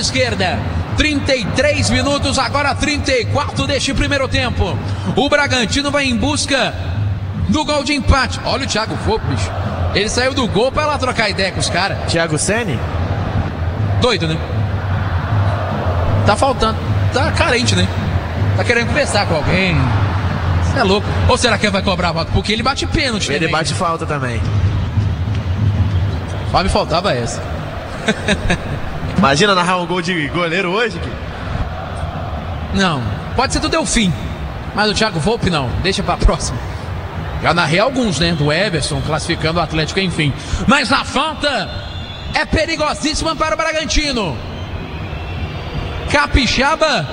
esquerda. 33 minutos, agora 34 deste primeiro tempo. O Bragantino vai em busca do gol de empate. Olha o Thiago Volpe, bicho. Ele saiu do gol pra lá trocar ideia com os caras. Thiago Ceni? Doido, né? Tá faltando. Tá carente, né? Tá querendo conversar com alguém. Você é louco. Ou será que ele vai cobrar a falta? Porque ele bate pênalti. Ele também. bate falta também. Só me faltava essa. Imagina narrar um gol de goleiro hoje, Gui. Não. Pode ser do Delfim. Mas o Thiago Volpe não. Deixa pra próxima. Já narrei alguns, né? Do Everson, classificando o Atlético, enfim. Mas a falta é perigosíssima para o Bragantino. Capixaba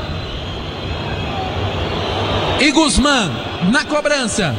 e Guzmán na cobrança.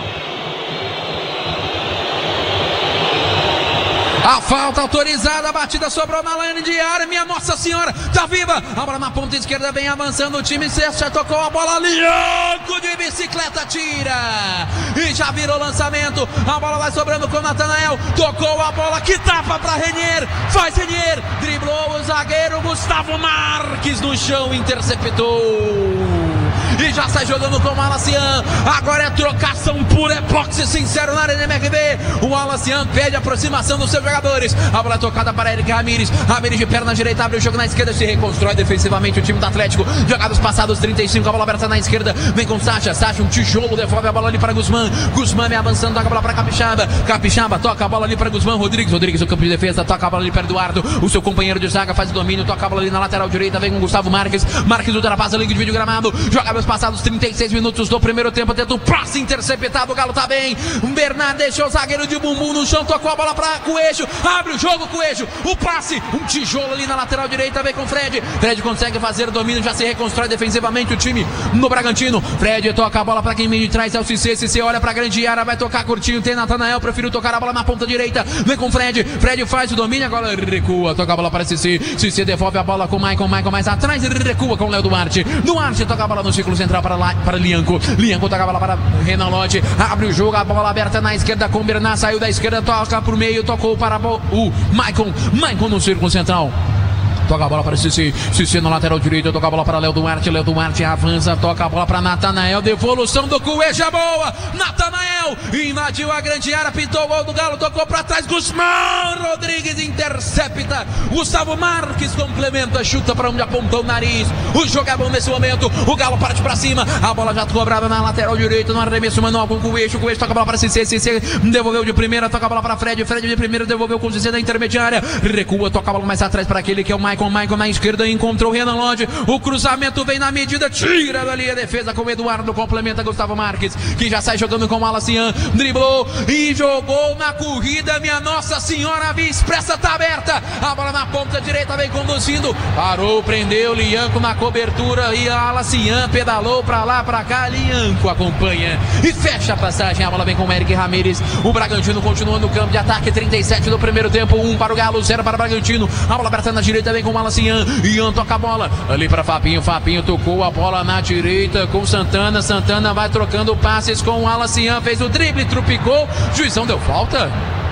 A falta autorizada, a batida sobrou na linha de área, minha Nossa Senhora, tá viva, a bola na ponta esquerda, vem avançando o time, já tocou a bola, Lianco de bicicleta, tira, e já virou lançamento, a bola vai sobrando com o Natanael, tocou a bola, que tapa pra Renier, faz Renier, driblou o zagueiro Gustavo Marques no chão, interceptou. E já sai jogando com o Alacian. Agora é trocação pura, epóxi sincero na área da MRV. O Alacian pede aproximação dos seus jogadores. A bola é tocada para Eric Ramírez. Ramírez de perna direita, abre o jogo na esquerda, se reconstrói defensivamente o time do Atlético. Jogados passados 35, a bola aberta na esquerda. Vem com Sacha, Sacha um tijolo, devolve a bola ali para Guzmán. Guzmán vem avançando, toca a bola para Capixaba. Capixaba toca a bola ali para Guzmán. Rodrigues, o campo de defesa, toca a bola ali para Eduardo. O seu companheiro de zaga faz o domínio, toca a bola ali na lateral direita. Vem com Gustavo Marques. Marques ultrapassa a linha de vídeo gramado. Jogados passados 36 minutos do primeiro tempo, tenta o passe interceptado, o Galo tá bem, o Bernardo deixou o zagueiro de bumbum no chão, tocou a bola pra Coelho, abre o jogo Coelho, o passe, um tijolo ali na lateral direita, vem com o Fred consegue fazer o domínio, já se reconstrói defensivamente o time no Bragantino, Fred toca a bola pra quem vem de trás, é o Cissé olha pra grande área, vai tocar curtinho, tem Natanael, prefiro tocar a bola na ponta direita, vem com o Fred faz o domínio, agora recua, toca a bola para Cissé devolve a bola com o Maicon mais atrás, recua com o Léo Duarte toca a bola no círculo central para Lianco toca a bola para Renan Lodge, abre o jogo, a bola aberta na esquerda com o Bernard, saiu da esquerda, toca pro meio, tocou para o Maicon no círculo central. Toca a bola para Cissé no lateral direito, toca a bola para Léo Duarte avança, toca a bola para Natanael, devolução do Cueja, boa, Natanael, invadiu a grande área, pintou o gol do Galo, tocou para trás, Guzmán Rodrigues intercepta, Gustavo Marques complementa, chuta para onde apontou o nariz, o jogo é bom nesse momento, o Galo parte para cima, a bola já cobrada na lateral direita, no arremesso manual com o Cueja toca a bola para Cissé devolveu de primeira, toca a bola para Fred de primeira, devolveu com o Cissé da intermediária, recua, toca a bola mais atrás para aquele que é o Maicon na esquerda, encontrou o Renan Lodge, o cruzamento vem na medida, tira dali a defesa com o Eduardo, complementa Gustavo Marques, que já sai jogando com o Alacian, driblou e jogou na corrida, minha Nossa Senhora, a via expressa tá aberta, a bola na ponta direita vem conduzindo, parou, prendeu, Lianco na cobertura e a Alacian pedalou pra lá, pra cá, Lianco acompanha e fecha a passagem, a bola vem com o Eric Ramírez, o Bragantino continua no campo de ataque, 37 do primeiro tempo, 1 para o Galo, 0 para o Bragantino, a bola aberta na direita vem com o Alacian, Ian toca a bola ali para Fabinho tocou a bola na direita com Santana vai trocando passes com o Alacian, fez o drible, trupicou, juizão deu falta,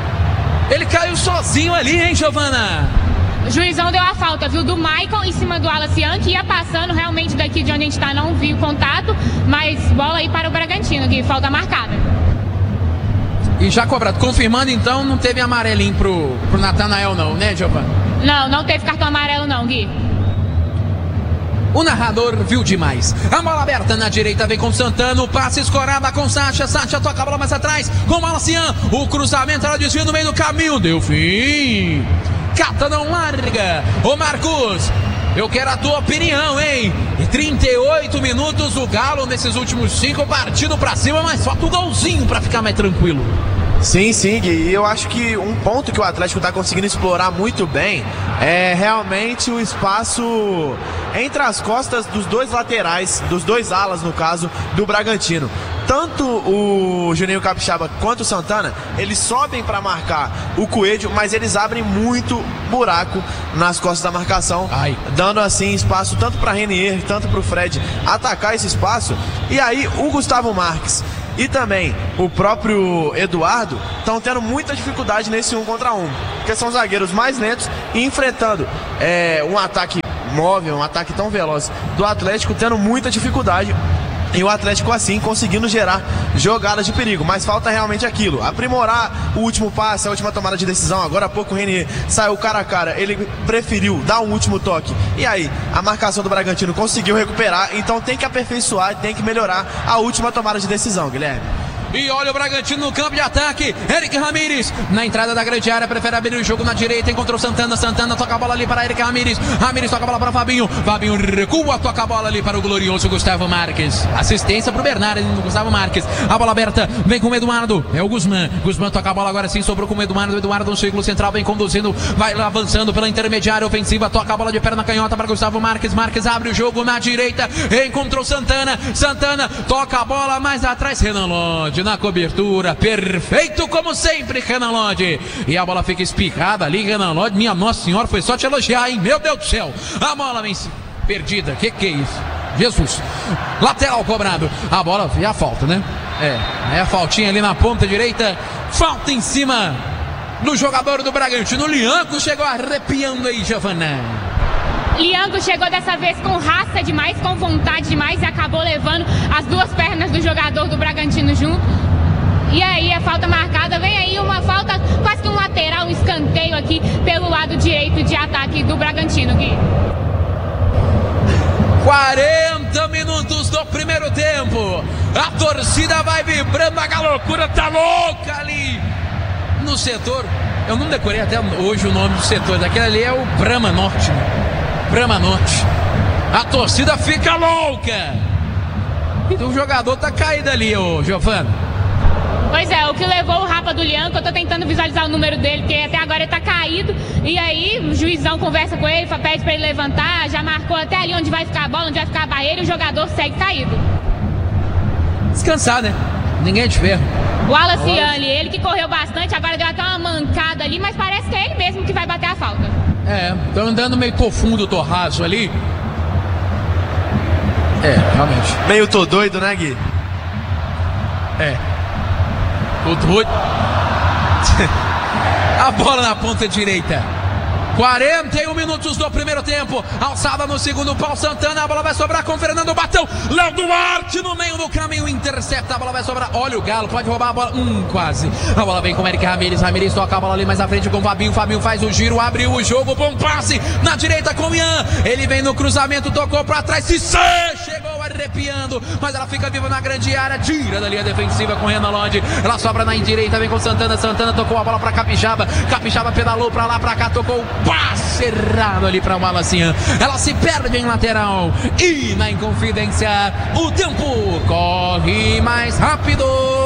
ele caiu sozinho ali, hein, Giovana? O juizão deu a falta, viu, do Maicon em cima do Alacian, que ia passando, realmente daqui de onde a gente tá não viu o contato, mas bola aí para o Bragantino, que falta marcada. E já cobrado, confirmando então, não teve amarelinho pro Natanael não, né, Giovana? Não teve cartão amarelo não, Gui. O narrador viu demais. A bola aberta na direita vem com Santana, o passe escorada com Sacha toca a bola mais atrás com o Alacian, o cruzamento era desvio no meio do caminho, deu fim. Cata não larga. Ô Marcos, eu quero a tua opinião, hein? Em 38 minutos o Galo nesses últimos 5 partindo pra cima, mas falta um golzinho pra ficar mais tranquilo. Sim, Gui, e eu acho que um ponto que o Atlético está conseguindo explorar muito bem é realmente o espaço entre as costas dos dois laterais, dos dois alas no caso, do Bragantino. Tanto o Juninho Capixaba quanto o Santana, eles sobem para marcar o Coelho, mas eles abrem muito buraco nas costas da marcação, dando assim espaço tanto para Renier, tanto para o Fred atacar esse espaço. E aí o Gustavo Marques e também o próprio Eduardo estão tendo muita dificuldade nesse 1 contra 1, porque são zagueiros mais lentos e enfrentando um ataque móvel, um ataque tão veloz do Atlético tendo muita dificuldade. E o Atlético assim conseguindo gerar jogadas de perigo. Mas falta realmente aquilo, aprimorar o último passe, a última tomada de decisão. Agora há pouco o Renier saiu cara a cara, ele preferiu dar um último toque. E aí, a marcação do Bragantino conseguiu recuperar. Então tem que aperfeiçoar, tem que melhorar a última tomada de decisão, Guilherme. E olha o Bragantino no campo de ataque. Eric Ramírez na entrada da grande área, prefere abrir o jogo na direita, encontrou Santana. Santana toca a bola ali para Eric Ramírez. Ramírez toca a bola para Fabinho. Fabinho recua, toca a bola ali para o glorioso Gustavo Marques. Assistência para o Bernardo no Gustavo Marques. A bola aberta, vem com o Eduardo. É o Guzmán. Guzmán toca a bola agora sim, sobrou com o Eduardo. Eduardo no círculo central, vem conduzindo, vai lá avançando pela intermediária ofensiva. Toca a bola de perna canhota para Gustavo Marques. Marques abre o jogo na direita, encontrou Santana. Santana toca a bola mais atrás. Renan Lodge na cobertura, perfeito como sempre, Renan Lodge. E a bola fica espicada ali, Renan Lodge. Minha Nossa Senhora, foi só te elogiar, hein? Meu Deus do céu. A bola vem perdida. Que é isso? Jesus. Lateral cobrado. A bola e a falta, né? É a faltinha ali na ponta direita. Falta em cima do jogador do Bragantino. O Lianco chegou arrepiando aí, Giovana. Lianco chegou dessa vez com raça demais, com vontade demais e acabou levando as duas pernas do jogador do Bragantino junto. E aí a falta marcada, vem aí uma falta, quase que um lateral, um escanteio aqui pelo lado direito de ataque do Bragantino, Gui. 40 minutos do primeiro tempo. A torcida vai vibrando, a loucura tá louca ali no setor. Eu não decorei até hoje o nome do setor, daquele ali é o Brahma Norte, né? Brahma Norte. A torcida fica louca. E o jogador tá caído ali, ô Giovana. Pois é, o que levou o Rafa do Lianco, eu tô tentando visualizar o número dele, porque até agora ele tá caído. E aí o juizão conversa com ele, pede pra ele levantar, já marcou até ali onde vai ficar a bola, onde vai ficar a barreira, e o jogador segue caído. Descansar, né? Ninguém é de ferro. O Wallace, ele que correu bastante, agora deu até uma mancada ali, mas parece que é ele mesmo que vai bater a falta. Tô andando meio profundo, tô raso ali. Realmente. Meio tô doido, né, Gui? Tô doido. A bola na ponta direita. 41 minutos do primeiro tempo. Alçada no segundo pau, Santana. A bola vai sobrar com Fernando, bateu. Léo Duarte no meio do caminho, intercepta. A bola vai sobrar. Olha o Galo, pode roubar a bola. Quase. A bola vem com Eric Ramírez. Ramírez toca a bola ali mais à frente com o Fabinho. Fabinho faz o giro, abriu o jogo. Bom passe na direita com o Ian. Ele vem no cruzamento, tocou pra trás. Chegou arrepiando, mas ela fica viva na grande área. Tira da linha defensiva com Renan Lodge. Ela sobra na direita, vem com Santana. Santana tocou a bola pra Capixaba. Capixaba pedalou pra lá, pra cá, tocou passe errado ali para o Wallace. Ela se perde em lateral e na Inconfidência o tempo corre mais rápido.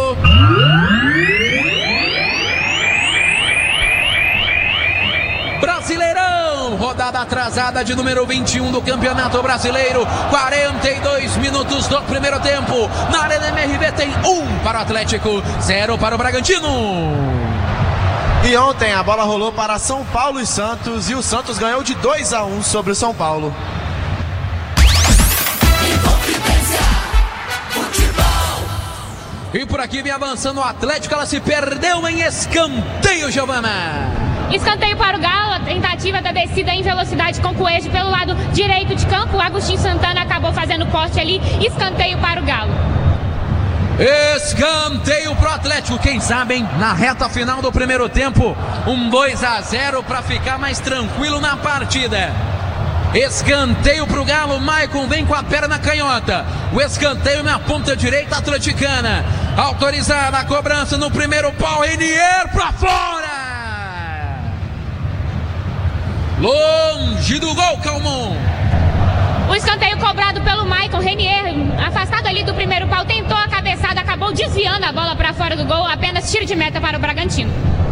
Brasileirão, rodada atrasada de número 21 do Campeonato Brasileiro. 42 minutos do primeiro tempo. Na Arena MRV tem 1 para o Atlético, 0 para o Bragantino. E ontem a bola rolou para São Paulo e Santos, e o Santos ganhou de 2-1 sobre o São Paulo. E por aqui vem avançando o Atlético, ela se perdeu em escanteio, Giovana. Escanteio para o Galo, a tentativa da descida em velocidade com Coelho pelo lado direito de campo. O Agostinho Santana acabou fazendo corte ali, escanteio para o Galo. Escanteio pro Atlético, quem sabe, hein? Na reta final do primeiro tempo, 2-0 para ficar mais tranquilo na partida. Escanteio pro Galo, Maicon vem com a perna canhota. O escanteio na ponta direita atleticana. Autorizada a cobrança no primeiro pau, Renier pra fora. Longe do gol, Calmon. O escanteio cobrado pelo Maicon. Renier, afastado ali do primeiro pau, tentou a cabeçada, acabou desviando a bola para fora do gol. Apenas tiro de meta para o Bragantino.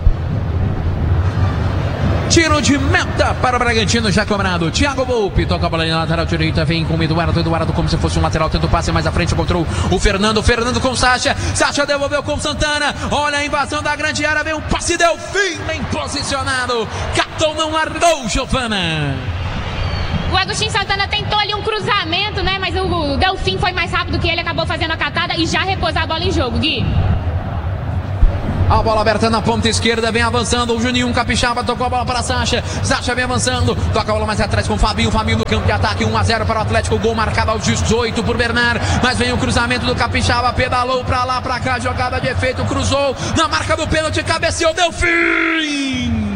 Tiro de meta para o Bragantino já cobrado. Thiago Volpe toca a bola na lateral direita, vem com o Eduardo. Eduardo como se fosse um lateral, tenta o passe mais à frente, encontrou o Fernando. Fernando com Sacha. Sacha devolveu com Santana. Olha a invasão da grande área, vem um passe Delfim bem posicionado. Catou, não largou, Giovana. O Agostinho Santana tentou ali um cruzamento, né? Mas o Delfim foi mais rápido que ele, acabou fazendo a catada e já repôs a bola em jogo, Gui. A bola aberta na ponta esquerda, vem avançando o Juninho Capixaba, tocou a bola para Sacha. Sacha vem avançando, toca a bola mais atrás com o Fabinho. Fabinho no campo de ataque, 1-0 para o Atlético. Gol marcado aos 18 por Bernard. Mas vem o cruzamento do Capixaba, pedalou para lá, para cá, jogada de efeito, cruzou na marca do pênalti, cabeceou, deu fim.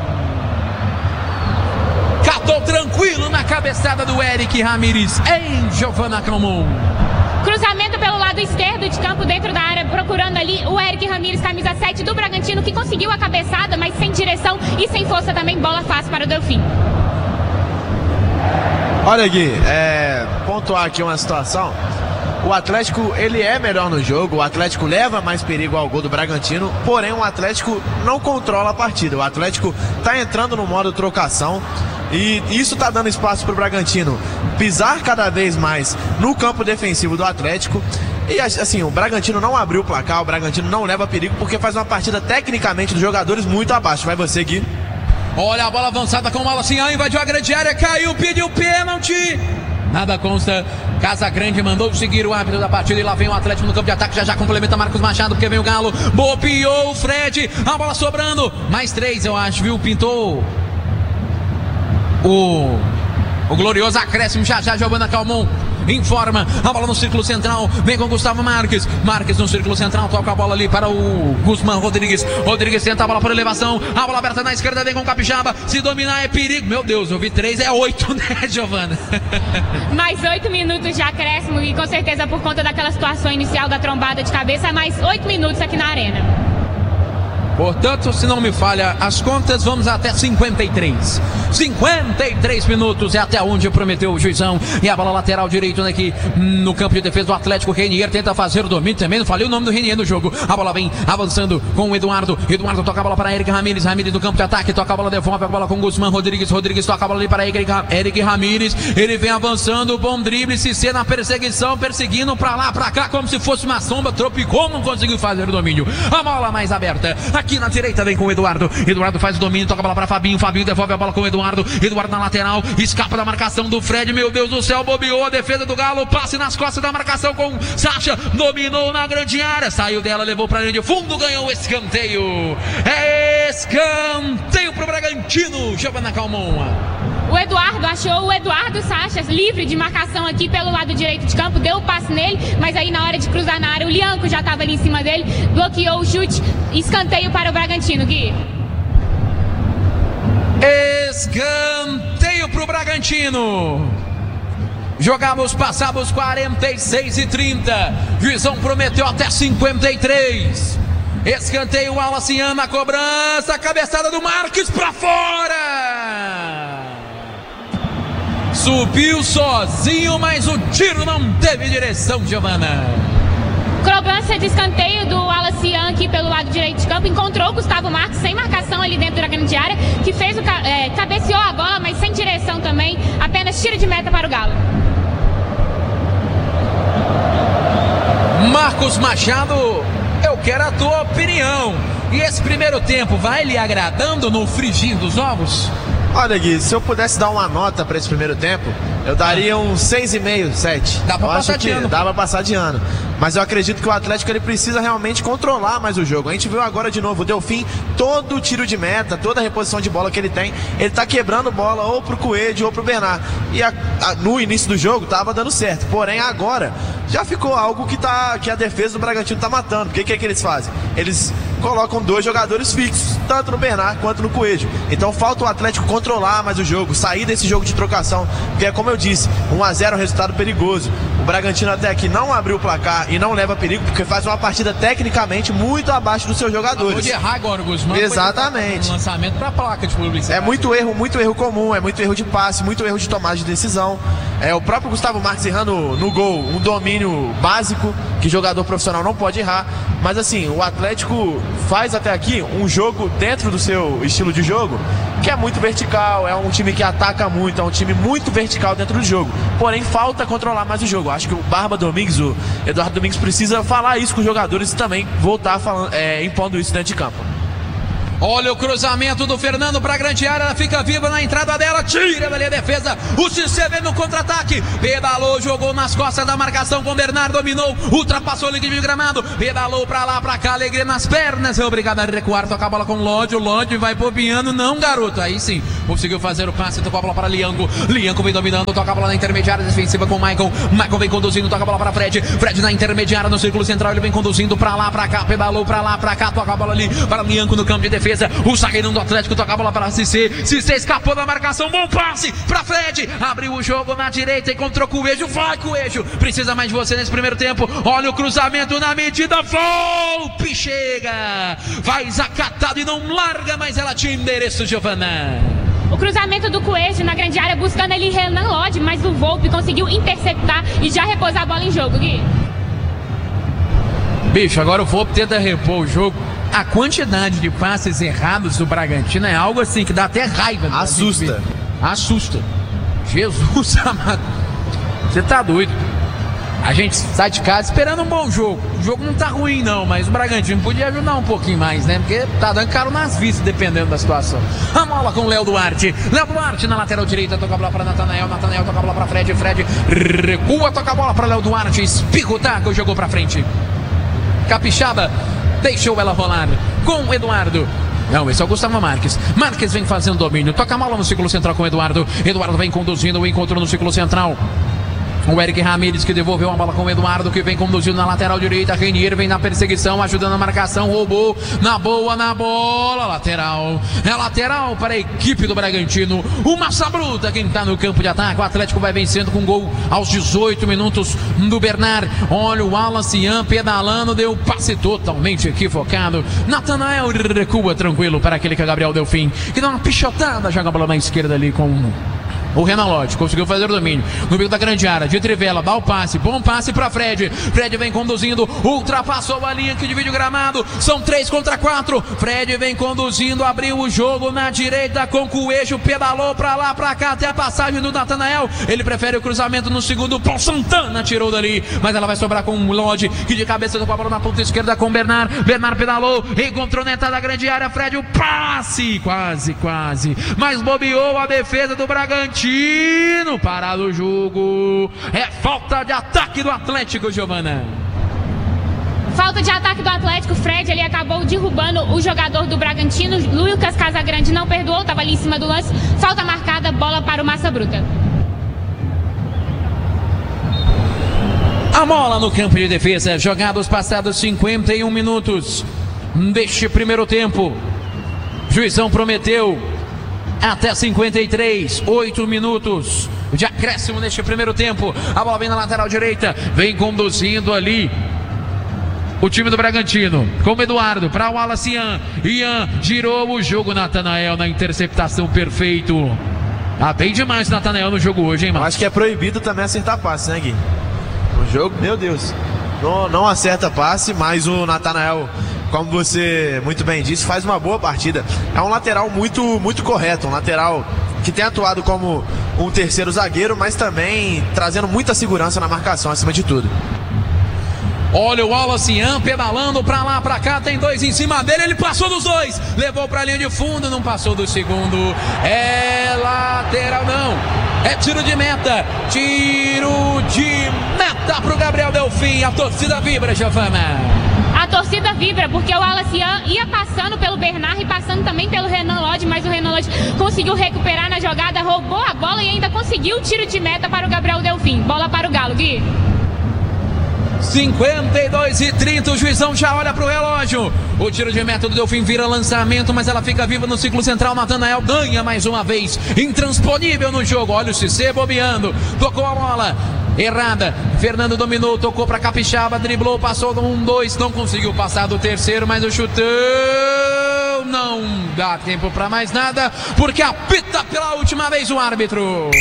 Catou tranquilo na cabeçada do Eric Ramírez em Giovana Calmon. Cruzamento pelo lado esquerdo de campo, dentro da área, procurando ali o Eric Ramírez, camisa 7 do Bragantino, que conseguiu a cabeçada, mas sem direção e sem força também. Bola fácil para o Delfim. Olha, Gui, pontuar aqui uma situação. O Atlético, ele é melhor no jogo, o Atlético leva mais perigo ao gol do Bragantino, porém o Atlético não controla a partida. O Atlético está entrando no modo trocação e isso está dando espaço para o Bragantino pisar cada vez mais no campo defensivo do Atlético. E assim, o Bragantino não abriu o placar, o Bragantino não leva perigo porque faz uma partida tecnicamente dos jogadores muito abaixo. Vai você, Gui. Olha a bola avançada com o Malacinha, invadiu a grande área, caiu, pediu pênalti. Nada consta. Casagrande mandou seguir o árbitro da partida e lá vem o Atlético no campo de ataque. Já complementa Marcos Machado, porque vem o Galo. Bobeou o Fred. A bola sobrando. Mais 3, eu acho, viu? Pintou o glorioso acréscimo. Já Giovana Calmon informa. A bola no círculo central. Vem com Gustavo Marques. Marques no círculo central. Toca a bola ali para o Guzmán Rodrigues. Rodrigues tenta a bola por elevação. A bola aberta na esquerda. Vem com Capixaba. Se dominar é perigo. Meu Deus, eu vi 3, é 8, né, Giovana? Mais 8 minutos de acréscimo e com certeza por conta daquela situação inicial da trombada de cabeça, mais 8 minutos aqui na arena. Portanto, se não me falha as contas, vamos até 53. 53 minutos é até onde prometeu o juizão. E a bola lateral direito aqui no campo de defesa do Atlético. Renier tenta fazer o domínio também. Não falei o nome do Renier no jogo. A bola vem avançando com o Eduardo. Eduardo toca a bola para Eric Ramírez. Ramírez no campo de ataque. Toca a bola, devolve a bola com Guzmán Rodrigues. Rodrigues toca a bola ali para Eric Ramírez. Ele vem avançando. Bom drible. Cissé na perseguição. Perseguindo para lá, para cá, como se fosse uma sombra. Tropicou, não conseguiu fazer o domínio. A bola mais aberta. Aqui na direita vem com o Eduardo. Eduardo faz o domínio, toca a bola para Fabinho. Fabinho devolve a bola com o Eduardo. Eduardo na lateral, escapa da marcação do Fred. Meu Deus do céu, bobeou a defesa do Galo. Passe nas costas da marcação com Sacha. Dominou na grande área. Saiu dela, levou para a linha de fundo. Ganhou o escanteio. É escanteio para o Bragantino. Giovana Calmon. O Eduardo achou o Eduardo Sacha livre de marcação aqui pelo lado direito de campo, deu o passe nele, mas aí na hora de cruzar na área, o Lianco já estava ali em cima dele, bloqueou o chute, escanteio para o Bragantino, Gui. Escanteio para o Bragantino. Passamos 46 e 30. Juizão prometeu até 53. Escanteio, Alacian na cobrança, cabeçada do Marques para fora. Subiu sozinho, mas o tiro não teve direção, Giovana. Cobrança de escanteio do Alacian aqui pelo lado direito de campo. Encontrou o Gustavo Marques sem marcação ali dentro da grande área, que fez cabeceou a bola, mas sem direção também. Apenas tiro de meta para o Galo. Marcos Machado, eu quero a tua opinião. E esse primeiro tempo vai lhe agradando no frigir dos ovos? Olha, Gui, se eu pudesse dar uma nota para esse primeiro tempo, eu daria um 6,5, 7. Dá pra passar de ano. Dá pra passar de ano. Mas eu acredito que o Atlético ele precisa realmente controlar mais o jogo. A gente viu agora de novo o Delfim, todo o tiro de meta, toda a reposição de bola que ele tem, ele tá quebrando bola ou pro Coelho ou pro Bernard. E no início do jogo tava dando certo. Porém, agora já ficou algo que a defesa do Bragantino tá matando. O que eles fazem? Eles colocam 2 jogadores fixos, tanto no Bernard quanto no Coelho. Então falta o Atlético controlar mais o jogo, sair desse jogo de trocação, que é como eu disse, 1-0 é um resultado perigoso. O Bragantino até aqui não abriu o placar e não leva perigo, porque faz uma partida tecnicamente muito abaixo dos seus jogadores. Pode errar agora, Guzmán. Exatamente. Um lançamento para a placa de publicidade. É muito erro comum, é muito erro de passe, muito erro de tomada de decisão. É o próprio Gustavo Marques errando no gol, um domínio básico que jogador profissional não pode errar. Mas assim, o Atlético faz até aqui um jogo dentro do seu estilo de jogo que é muito vertical, é um time que ataca muito, é um time muito vertical dentro do jogo. Porém, falta controlar mais o jogo. Acho que o Barba Domingues, o Eduardo Domingues, precisa falar isso com os jogadores e também voltar impondo isso dentro de campo. Olha o cruzamento do Fernando para a grande área, ela fica viva na entrada dela, tira dali a defesa, o Cissé vem no contra-ataque, pedalou, jogou nas costas da marcação com o Bernardo, dominou, ultrapassou o líquido de gramado, pedalou pra lá, pra cá, alegria nas pernas, é obrigado a recuar, toca a bola com o Lodi vai bobeando, não garoto, aí sim, conseguiu fazer o passe, tocou a bola para Lianco vem dominando, toca a bola na intermediária defensiva com o Maicon vem conduzindo, toca a bola para Fred na intermediária no círculo central, ele vem conduzindo pra lá, pra cá, pedalou pra lá, pra cá, toca a bola ali para Lianco no campo de defesa. O zagueirão do Atlético toca a bola para Cissé escapou da marcação, bom passe para Fred, abriu o jogo na direita, encontrou Coelho, vai Coelho, precisa mais de você nesse primeiro tempo, olha o cruzamento na medida, Volpe chega, vai zacatado e não larga, mas ela tinha endereço, Giovana. O cruzamento do Coelho na grande área, buscando ali Renan Lodi, mas o Volpe conseguiu interceptar e já repousar a bola em jogo, Gui. Bicho, agora o Volpe tenta repor o jogo. A quantidade de passes errados do Bragantino é algo assim que dá até raiva. Assusta. Jesus amado. Você tá doido. A gente sai de casa esperando um bom jogo. O jogo não tá ruim não, mas o Bragantino podia ajudar um pouquinho mais, né? Porque tá dando caro nas vistas, dependendo da situação. A bola com o Léo Duarte na lateral direita, toca a bola pra Natanael toca a bola pra Fred recua, toca a bola pra Léo Duarte, espirra o taco, jogou pra frente. Capixaba deixou ela rolar com o Eduardo. Não, esse é o Gustavo Marques vem fazendo domínio, toca a bola no círculo central com o Eduardo vem conduzindo o encontro no círculo central. O Eric Ramírez que devolveu a bola com o Eduardo, que vem conduzindo na lateral direita. Reinier vem na perseguição, ajudando a marcação, roubou na bola, lateral. É lateral para a equipe do Bragantino. O Massa Bruta, quem está no campo de ataque. O Atlético vai vencendo com gol aos 18 minutos do Bernard. Olha o Wallace Ian pedalando, deu passe totalmente equivocado. Natanael recua tranquilo para aquele que é Gabriel Delfim, que dá uma pichotada, joga a bola na esquerda ali com o Renan Lodi, conseguiu fazer o domínio no bico da grande área, de Trivela, dá o passe, bom passe para Fred vem conduzindo, ultrapassou a linha que divide o gramado, são 3 contra 4, Fred vem conduzindo, abriu o jogo na direita com Coelho, pedalou pra lá, pra cá, até a passagem do Natanael, ele prefere o cruzamento no segundo, Paul Santana tirou dali, mas ela vai sobrar com o Lodi, que de cabeça tocou a bola na ponta esquerda com o Bernard pedalou, encontrou na entrada da grande área, Fred, o passe, quase, mas bobeou a defesa do Bragantino, parado o jogo, é falta de ataque do Atlético, Giovana. Falta de ataque do Atlético, Fred ele acabou derrubando o jogador do Bragantino, Lucas Casagrande não perdoou, estava ali em cima do lance, falta marcada, bola para o Massa Bruta. A bola no campo de defesa, jogados passados 51 minutos deste primeiro tempo, juizão prometeu até 53, 8 minutos de acréscimo neste primeiro tempo. A bola vem na lateral direita, vem conduzindo ali o time do Bragantino, com o Eduardo, para o Wallace Ian girou o jogo, Natanael na interceptação, perfeito. Bem demais Natanael no jogo hoje, hein, mano? Acho que é proibido também acertar passe, né, Gui? No jogo, meu Deus, não acerta passe, mas o Natanael, como você muito bem disse, faz uma boa partida. É um lateral muito correto, um lateral que tem atuado como um terceiro zagueiro, mas também trazendo muita segurança na marcação acima de tudo. Olha o Wallace Ian pedalando pra lá, pra cá, tem 2 em cima dele, ele passou dos 2, levou pra linha de fundo, não passou do segundo, é lateral não, é tiro de meta pro Gabriel Delfim, a torcida vibra, Giovana. A torcida vibra porque o Wallace Ian ia passando pelo Bernard e passando também pelo Renan Lodi, mas o Renan Lodi conseguiu recuperar na jogada, roubou a bola e ainda conseguiu o tiro de meta para o Gabriel Delfim, bola para o Galo, Gui. 52:30, o juizão já olha pro relógio. O tiro de meta do Delfim vira lançamento, mas ela fica viva no ciclo central. Natanael ganha mais uma vez, intransponível no jogo. Olha o Cissé bobeando, tocou a bola errada, Fernando dominou, tocou pra Capixaba, driblou, passou do 1-2, não conseguiu passar do terceiro, mas o chutão não dá tempo pra mais nada, porque apita pela última vez o árbitro.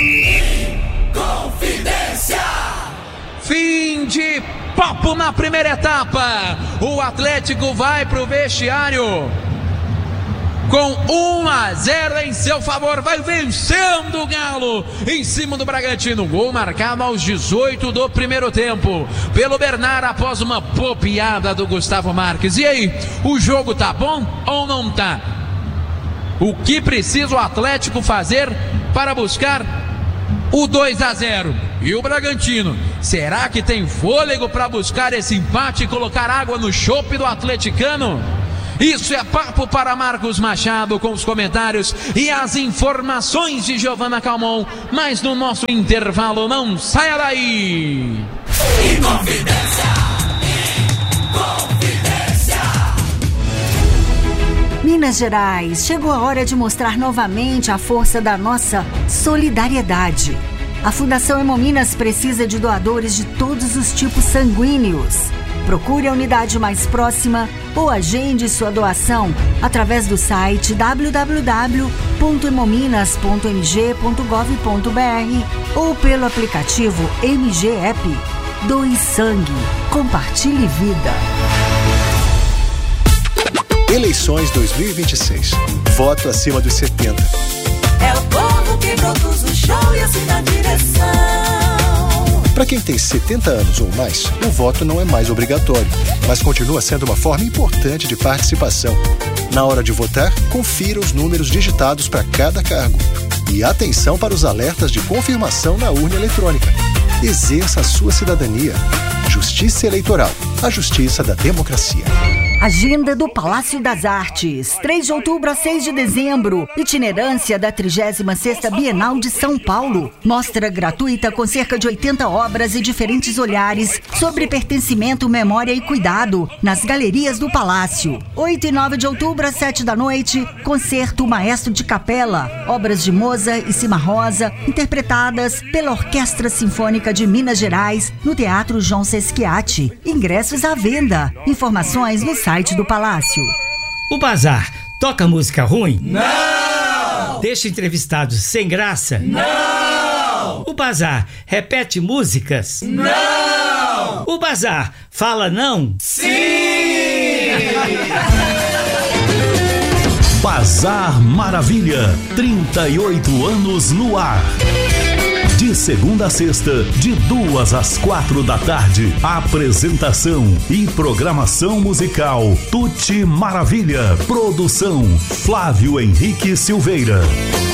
Confidência. Fim de papo na primeira etapa. O Atlético vai pro vestiário com 1-0 em seu favor, vai vencendo o Galo em cima do Bragantino. Gol marcado aos 18 do primeiro tempo pelo Bernard após uma bobeada do Gustavo Marques. E aí, o jogo tá bom ou não tá? O que precisa o Atlético fazer para buscar o 2-0? E o Bragantino, será que tem fôlego para buscar esse empate e colocar água no chope do atleticano? Isso é papo para Marcos Machado com os comentários e as informações de Giovana Calmon. Mas no nosso intervalo, não saia daí! Minas Gerais, chegou a hora de mostrar novamente a força da nossa solidariedade. A Fundação Hemominas precisa de doadores de todos os tipos sanguíneos. Procure a unidade mais próxima ou agende sua doação através do site www.hemominas.mg.gov.br ou pelo aplicativo MG App. Doe sangue. Compartilhe vida. Eleições 2026. Voto acima dos 70. É o povo que produz o show e assim na direção. Para quem tem 70 anos ou mais, o voto não é mais obrigatório, mas continua sendo uma forma importante de participação. Na hora de votar, confira os números digitados para cada cargo. E atenção para os alertas de confirmação na urna eletrônica. Exerça a sua cidadania. Justiça Eleitoral, a justiça da democracia. Agenda do Palácio das Artes, 3 de outubro a 6 de dezembro. Itinerância da 36ª Bienal de São Paulo. Mostra gratuita com cerca de 80 obras e diferentes olhares sobre pertencimento, memória e cuidado nas galerias do Palácio. 8 e 9 de outubro às 7 da noite, concerto Maestro de Capela. Obras de Mozart e Cimarosa, interpretadas pela Orquestra Sinfônica de Minas Gerais, no Teatro João Sesquiati. Ingressos à venda. Informações no site do Palácio. O Bazar toca música ruim? Não! Deixa entrevistados sem graça? Não! O Bazar repete músicas? Não! O Bazar fala não? Sim! Bazar Maravilha, 38 anos no ar. De segunda a sexta, de 2 às 4 da tarde. Apresentação e programação musical Tuti Maravilha. Produção Flávio Henrique Silveira.